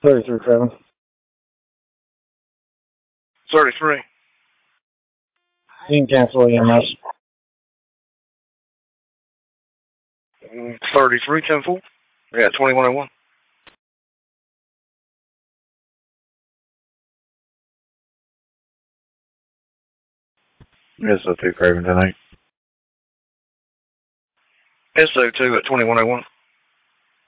33, Kevin. 33. You can cancel EMS. 33, 10-4. Yeah, 2101. SO2 Craven tonight. SO2 at 2101.